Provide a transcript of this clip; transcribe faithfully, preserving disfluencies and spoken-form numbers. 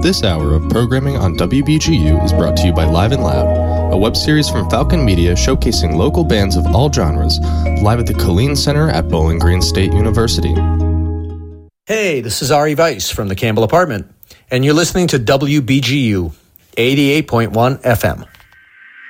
This hour of programming on W B G U is brought to you by Live and Loud, a web series from Falcon Media showcasing local bands of all genres, live at the Colleen Center at Bowling Green State University. Hey, this is Ari Weiss from the Campbell Apartment, and you're listening to W B G U eighty-eight point one F M.